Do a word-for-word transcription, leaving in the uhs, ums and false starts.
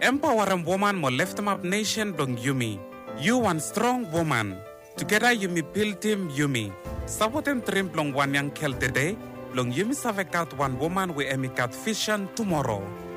Empowering woman mo lift them up nation dong Yumi. You one strong woman. Together Yumi build team Yumi. Sabotem trim blong one young kel today. Long Yumi savekat one woman we emikat vision tomorrow.